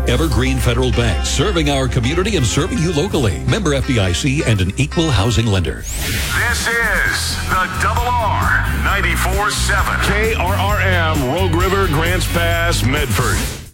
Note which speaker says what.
Speaker 1: Evergreen Federal Bank, serving our community and serving you locally. Member FDIC and an equal housing lender.
Speaker 2: This is the Double R 94.7 KRRM, Rogue River, Grants Pass, Medford.